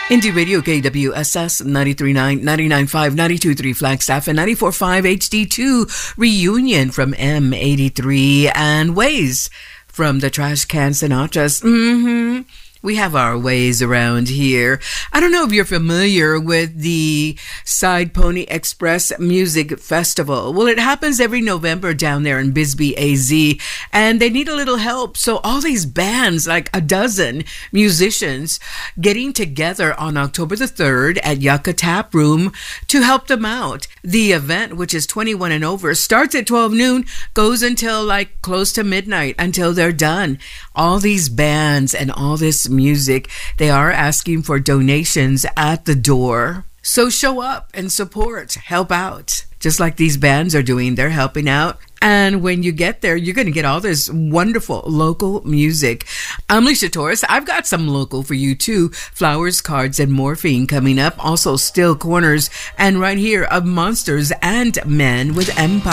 Indie Radio KWSS 93.9, 99.5, 92.3 Flagstaff, and 94.5 HD2 Reunion from M83 and Ways from the Trash Can Sinatras. We have our ways around here. I don't know if you're familiar with the Side Pony Express Music Festival. Well, it happens every November down there in Bisbee, AZ, and they need a little help. So all these bands, like a dozen musicians, getting together on October the 3rd at Yucca Tap Room to help them out. The event, which is 21 and over, starts at 12 noon, goes until like close to midnight until they're done. All these bands and all this music, they are asking for donations at the door. So show up and support, help out. Just like these bands are doing, they're helping out. And when you get there, you're going to get all this wonderful local music. I'm Alicia Torres. I've got some local for you too. Flowers, Cards, and Morphine coming up. Also Still Corners. And right here of Monsters and Men with Empire.